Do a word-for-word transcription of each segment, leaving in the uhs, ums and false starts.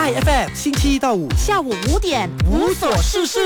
，Y F M 星期一到五下午五点无所事事。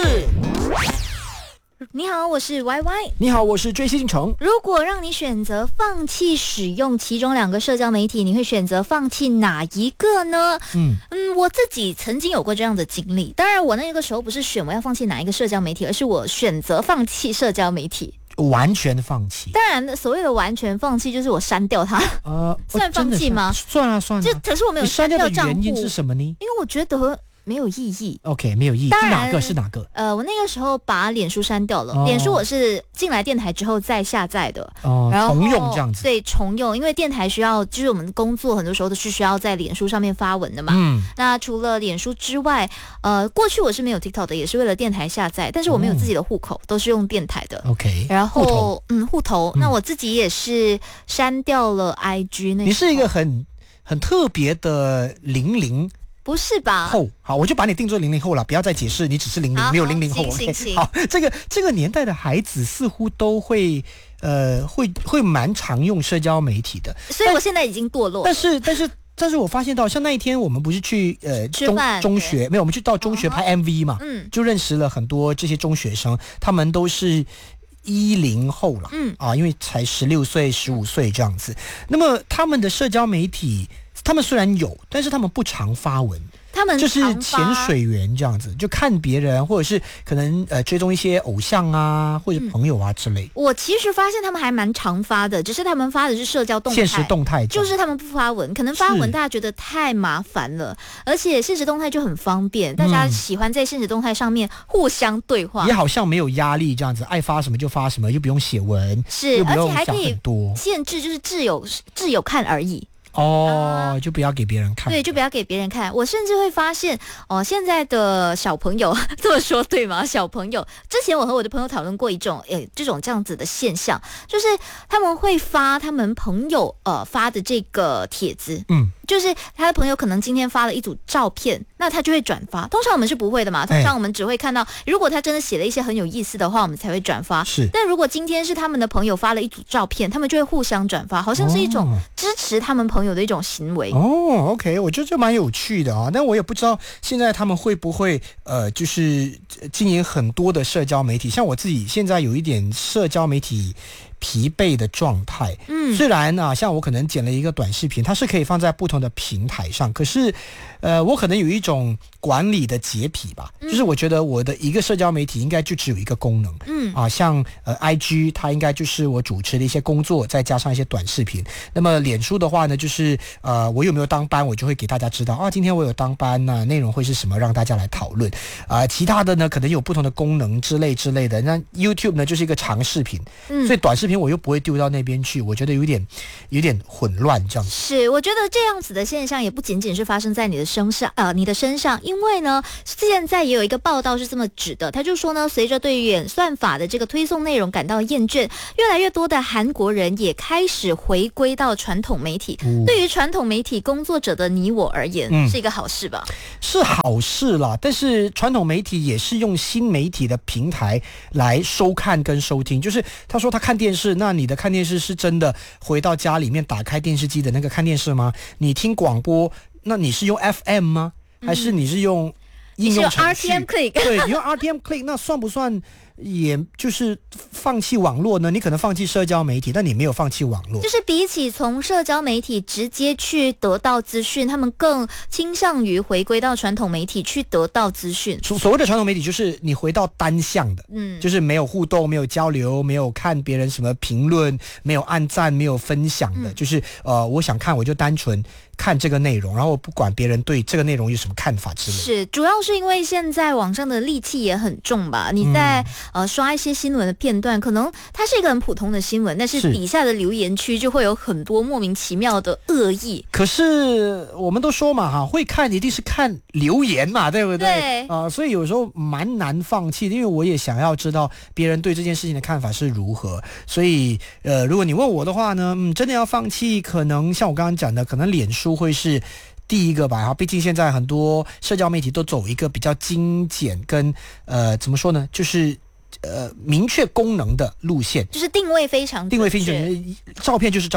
你好，我是 Y Y。 你好，我是追星成。 如果让你选择放弃使用其中两个社交媒体，你会选择放弃哪一个呢？嗯嗯，我自己曾经有过这样的经历。当然，我那个时候不是选我要放弃哪一个社交媒体，而是我选择放弃社交媒体。 完全放弃。 当然，所谓的完全放弃，就是我删掉它。呃，算放弃吗？ 算啊，算啊。 就可是我没有删掉账户。 原因是什么呢？ 因为我觉得没有意义。 OK， 没有意义。是哪个？是哪个？ 呃，我那个时候把脸书删掉了。脸、哦、书我是进来电台之后再下载的。 哦，然后重用这样子。 对，重用，因为电台需要，就是我们工作很多时候都是需要在脸书上面发文的嘛。嗯。那除了脸书之外，呃，过去我是没有 TikTok 的，也是为了电台下载，但是我没有自己的户口，哦、都是用电台的。 OK。 然后，户头嗯，户头、嗯，那我自己也是删掉了 I G 那。 你是一个很很特别的零零。 不是吧？ 后好，我就把你定做零零后了，不要再解释，你只是零零，没有零零后。 行行行， 好，这个这个年代的孩子似乎都会呃会会蛮常用社交媒体的， 所以我现在已经堕落了。 但是但是但是我发现到，像那一天我们不是去呃中中学，没有，我们去到中学拍 M V 嘛，嗯，就认识了很多这些中学生，他们都是一零后了，嗯啊，因为才十六岁、十五岁这样子。那么他们的社交媒体，他们虽然有，但是他们不常发文， 他们就是潜水员这样子，就看别人，或者是可能呃追踪一些偶像啊，或者朋友啊之类、嗯。 我其实发现他们还蛮常发的，只是他们发的是社交动态、 现实动态， 就是他们不发文，可能发文大家觉得太麻烦了，而且现实动态就很方便，大家喜欢在现实动态上面互相对话， 也好像没有压力这样子，爱发什么就发什么，又不用写文， 是，而且还可以多限制，就是挚友挚友看而已。 哦、uh, 就不要给别人看。 对，就不要给别人看。我甚至会发现哦，现在的小朋友这么说对吗？小朋友，之前我和我的朋友讨论过一种诶这种这样子的现象，就是他们会发他们朋友呃发的这个帖子，嗯，就是他的朋友可能今天发了一组照片，那他就会转发。通常我们是不会的嘛，通常我们只会看到、欸、如果他真的写了一些很有意思的话，我们才会转发。 是， 但如果今天是他们的朋友发了一组照片，他们就会互相转发，好像是一种支持他们朋友的一种行为。 哦 ，OK， 我觉得这蛮有趣的啊，但我也不知道现在他们会不会呃，就是经营很多的社交媒体。像我自己现在有一点社交媒体疲惫的状态，嗯，虽然啊，像我可能剪了一个短视频，它是可以放在不同的平台上，可是，呃，我可能有一种管理的洁癖吧，嗯、就是我觉得我的一个社交媒体应该就只有一个功能，嗯，啊，像呃 I G 它应该就是我主持的一些工作，再加上一些短视频。那么脸书的话呢，就是呃我有没有当班，我就会给大家知道啊，今天我有当班呐、啊，内容会是什么，让大家来讨论啊。其他的呢，可能有不同的功能之类之类的。那 YouTube 呢，就是一个长视频，嗯，所以短视频我又不会丢到那边去，我觉得有点有点混乱这样子。 是，我觉得这样子的现象也不仅仅是发生在你的身上，呃，你的身上，因为呢，现在也有一个报道是这么指的，他就说呢，随着对演算法的这个推送内容感到厌倦，越来越多的韩国人也开始回归到传统媒体。嗯、对于传统媒体工作者的你我而言，嗯、是一个好事吧？ 是好事啦，但是传统媒体也是用新媒体的平台来收看跟收听，就是他说他看电视，那你的看电视是真的回到家里面打开电视机的那个看电视吗？你听广播，那你是用 F M 吗？还是你是用应用程序？ 你是用 R T M Click？ 对，你用 R T M Click， 那算不算也就是放弃网络呢？你可能放弃社交媒体，但你没有放弃网络。 就是比起从社交媒体直接去得到资讯，他们更倾向于回归到传统媒体去得到资讯。 所谓的传统媒体就是你回到单向的，嗯，就是没有互动、没有交流、没有看别人什么评论、没有按赞、没有分享的，嗯、就是呃，我想看我就单纯看这个内容，然后不管别人对这个内容有什么看法之类的。 是，主要是因为现在网上的戾气也很重吧？你在、嗯、呃刷一些新闻的片段，可能它是一个很普通的新闻，但是底下的留言区就会有很多莫名其妙的恶意。 可是我们都说嘛，哈，会看一定是看留言嘛，对不对？ 对啊、呃，所以有时候蛮难放弃的，因为我也想要知道别人对这件事情的看法是如何。所以呃，如果你问我的话呢，嗯，真的要放弃，可能像我刚刚讲的，可能脸书会是第一个吧，毕竟现在很多社交媒体都走一个比较精简跟呃怎么说呢，就是呃明确功能的路线， 就是定位非常定位非常，照片就是照片，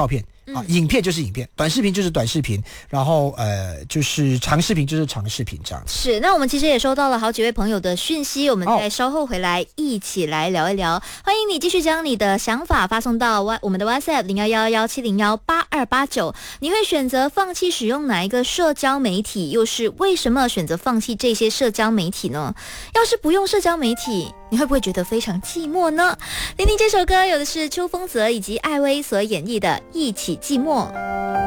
啊，影片就是影片，短视频就是短视频，然后呃，就是长视频就是长视频这样子。 是，那我们其实也收到了好几位朋友的讯息，我们再稍后回来一起来聊一聊。欢迎你继续将你的想法发送到我们的 WhatsApp 零幺幺幺七零幺八二八九。你会选择放弃使用哪一个社交媒体？又是为什么选择放弃这些社交媒体呢？要是不用社交媒体，你会不会觉得非常寂寞呢？听听这首歌，有的是邱锋泽以及艾薇所演绎的《一起寂寞》。